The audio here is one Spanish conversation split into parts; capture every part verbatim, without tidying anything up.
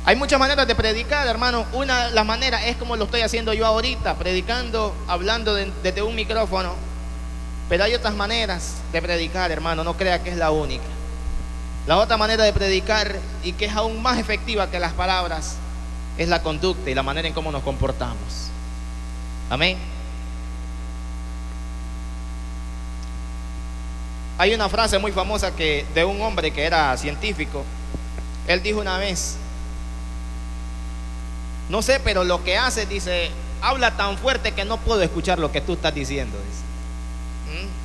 Hay muchas maneras de predicar, hermano. Una de las maneras es como lo estoy haciendo yo ahorita, predicando, hablando de, desde un micrófono. Pero hay otras maneras de predicar, hermano. No crea que es la única. La otra manera de predicar, y que es aún más efectiva que las palabras, es la conducta y la manera en cómo nos comportamos. Amén. Hay una frase muy famosa que, de un hombre que era científico. Él dijo una vez: no sé, pero lo que hace, dice, habla tan fuerte que no puedo escuchar lo que tú estás diciendo, dice. ¿Mm?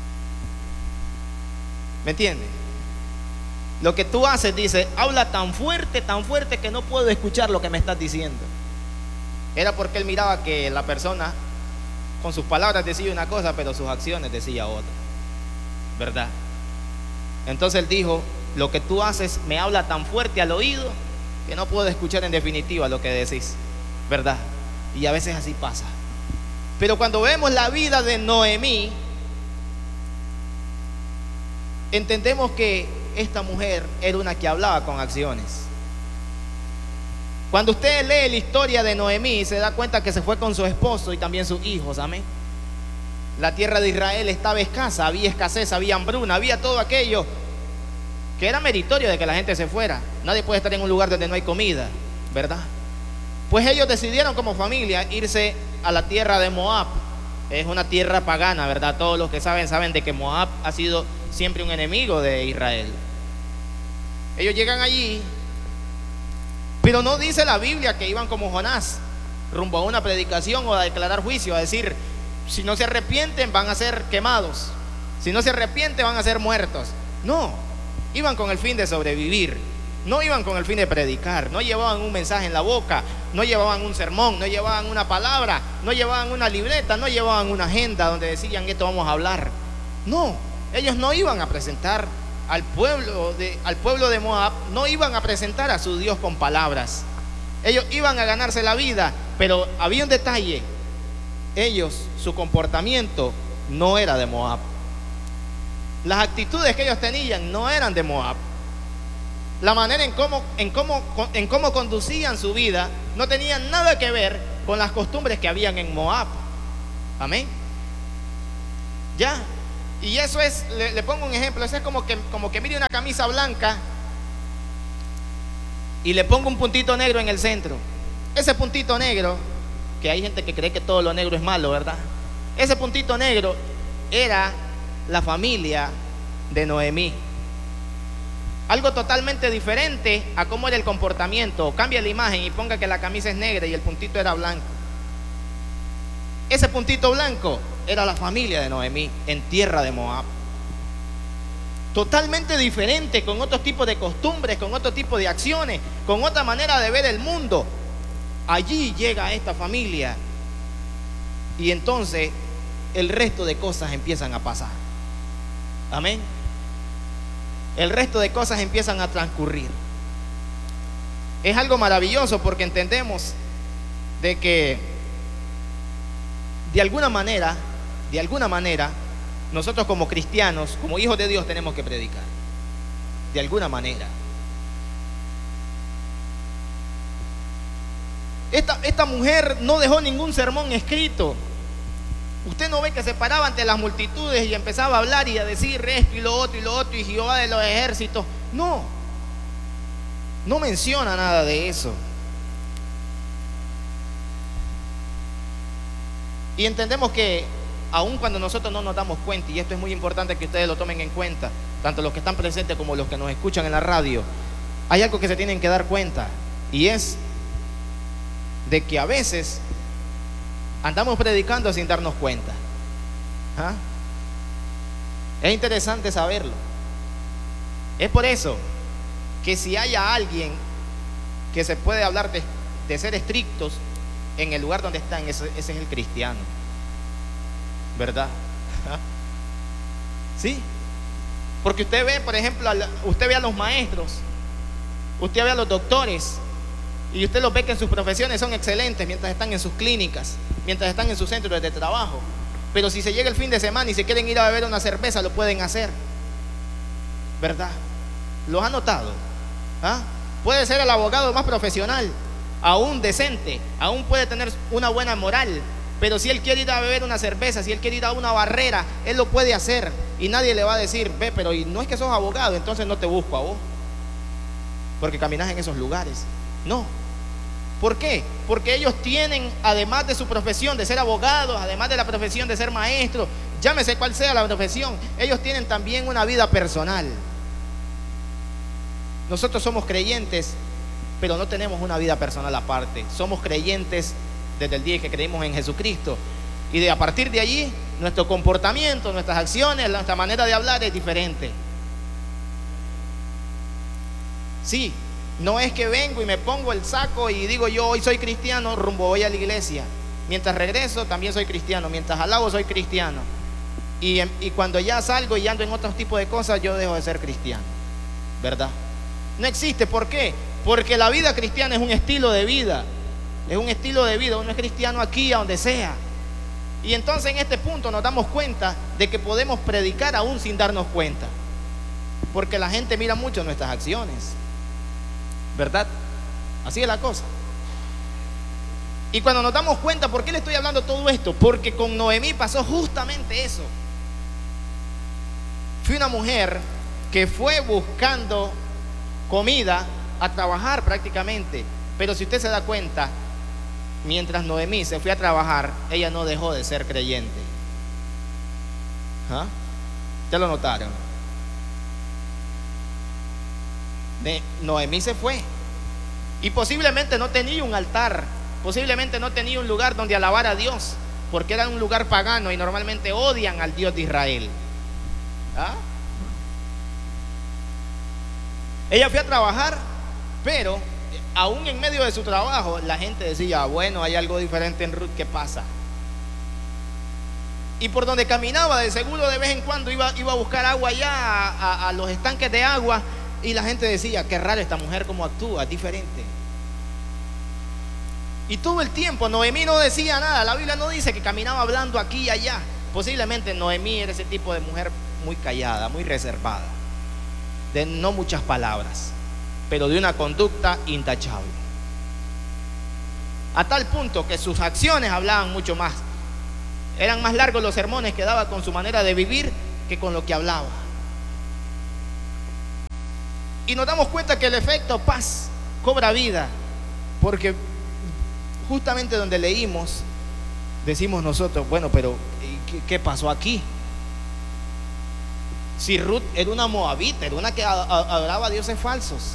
¿Me entiendes? Lo que tú haces, dice, habla tan fuerte, tan fuerte que no puedo escuchar lo que me estás diciendo. Era porque él miraba que la persona con sus palabras decía una cosa, pero sus acciones decía otra, ¿verdad? Entonces él dijo: lo que tú haces me habla tan fuerte al oído que no puedo escuchar en definitiva lo que decís, ¿verdad? Y a veces así pasa. Pero cuando vemos la vida de Noemí, entendemos que esta mujer era una que hablaba con acciones. Cuando usted lee la historia de Noemí, se da cuenta que se fue con su esposo y también sus hijos, amén. La tierra de Israel estaba escasa, había escasez, había hambruna, había todo aquello que era meritorio de que la gente se fuera. Nadie puede estar en un lugar donde no hay comida, ¿verdad? Pues ellos decidieron como familia irse a la tierra de Moab. Es una tierra pagana, ¿verdad? Todos los que saben, saben de que Moab ha sido siempre un enemigo de Israel. Ellos llegan allí, pero no dice la Biblia que iban como Jonás, rumbo a una predicación o a declarar juicio, a decir: si no se arrepienten van a ser quemados, si no se arrepienten van a ser muertos. No, iban con el fin de sobrevivir, no iban con el fin de predicar, no llevaban un mensaje en la boca, no llevaban un sermón, no llevaban una palabra, no llevaban una libreta, no llevaban una agenda donde decían: esto vamos a hablar. No, ellos no iban a presentar al pueblo de, al pueblo de Moab, no iban a presentar a su Dios con palabras. Ellos iban a ganarse la vida, pero había un detalle: ellos, su comportamiento no era de Moab. Las actitudes que ellos tenían no eran de Moab. La manera en cómo, en cómo, en cómo conducían su vida no tenían nada que ver con las costumbres que habían en Moab. Amén. Ya. Y eso es, le, le pongo un ejemplo, eso es como que, como que mire una camisa blanca y le pongo un puntito negro en el centro. Ese puntito negro, que hay gente que cree que todo lo negro es malo, ¿verdad? Ese puntito negro era la familia de Noemí. Algo totalmente diferente a cómo era el comportamiento. Cambia la imagen y ponga que la camisa es negra y el puntito era blanco. Ese puntito blanco era la familia de Noemí en tierra de Moab. Totalmente diferente, con otro tipo de costumbres, con otro tipo de acciones, con otra manera de ver el mundo. Allí llega esta familia y entonces el resto de cosas empiezan a pasar. Amén. El resto de cosas empiezan a transcurrir. Es algo maravilloso porque entendemos de que de alguna manera, de alguna manera, nosotros como cristianos, como hijos de Dios, tenemos que predicar. De alguna manera. Esta, esta mujer no dejó ningún sermón escrito. Usted no ve que se paraba ante las multitudes y empezaba a hablar y a decir esto y lo otro y lo otro y Jehová de los ejércitos. No, no menciona nada de eso. Y entendemos que aun cuando nosotros no nos damos cuenta, y esto es muy importante que ustedes lo tomen en cuenta, tanto los que están presentes como los que nos escuchan en la radio, hay algo que se tienen que dar cuenta, y es de que a veces andamos predicando sin darnos cuenta. ¿Ah? Es interesante saberlo. Es por eso que si haya alguien que se puede hablar de, de ser estrictos en el lugar donde están, ese, ese es el cristiano, ¿verdad? ¿Ah? Sí, porque usted ve, por ejemplo, usted ve a los maestros, usted ve a los doctores, y usted los ve que en sus profesiones son excelentes mientras están en sus clínicas, mientras están en sus centros de trabajo. Pero si se llega el fin de semana y se quieren ir a beber una cerveza, lo pueden hacer, ¿verdad? ¿Los ha notado? ¿Ah? Puede ser el abogado más profesional, aún decente, aún puede tener una buena moral, pero si él quiere ir a beber una cerveza, si él quiere ir a una barrera, él lo puede hacer y nadie le va a decir, ve, pero y no es que sos abogado, entonces no te busco a vos, porque caminas en esos lugares. No. ¿Por qué? Porque ellos tienen, además de su profesión de ser abogados, además de la profesión de ser maestros, llámese cual sea la profesión, ellos tienen también una vida personal. Nosotros somos creyentes, pero no tenemos una vida personal aparte. Somos creyentes desde el día que creímos en Jesucristo. Y de a partir de allí, nuestro comportamiento, nuestras acciones, nuestra manera de hablar es diferente. Sí, no es que vengo y me pongo el saco y digo yo hoy soy cristiano, rumbo voy a la iglesia. Mientras regreso también soy cristiano, mientras alabo soy cristiano. Y, y cuando ya salgo y ando en otros tipos de cosas, yo dejo de ser cristiano, ¿verdad? No existe. ¿Por qué? Porque la vida cristiana es un estilo de vida. Es un estilo de vida. Uno es cristiano aquí, a donde sea. Y entonces en este punto nos damos cuenta de que podemos predicar aún sin darnos cuenta. Porque la gente mira mucho nuestras acciones, ¿verdad? Así es la cosa. Y cuando nos damos cuenta, ¿por qué le estoy hablando todo esto? Porque con Noemí pasó justamente eso. Fue una mujer que fue buscando comida, a trabajar prácticamente. Pero si usted se da cuenta, mientras Noemí se fue a trabajar, ella no dejó de ser creyente. ¿Ah? ¿Ya lo notaron? De Noemí se fue y posiblemente no tenía un altar, posiblemente no tenía un lugar donde alabar a Dios, porque era un lugar pagano y normalmente odian al Dios de Israel. ¿Ah? Ella fue a trabajar, pero aún en medio de su trabajo la gente decía, bueno, hay algo diferente en Ruth, ¿qué pasa? Y por donde caminaba, de seguro de vez en cuando iba, iba a buscar agua allá a, a, a los estanques de agua, y la gente decía, qué raro esta mujer cómo actúa, es diferente. Y todo el tiempo Noemí no decía nada. La Biblia no dice que caminaba hablando aquí y allá. Posiblemente Noemí era ese tipo de mujer muy callada, muy reservada, de no muchas palabras, pero de una conducta intachable, a tal punto que sus acciones hablaban mucho más. Eran más largos los sermones que daba con su manera de vivir que con lo que hablaba. Y nos damos cuenta que el efecto paz cobra vida, porque justamente donde leímos, decimos nosotros, bueno, pero ¿qué, qué pasó aquí? Si Ruth era una moabita, era una que adoraba a dioses falsos,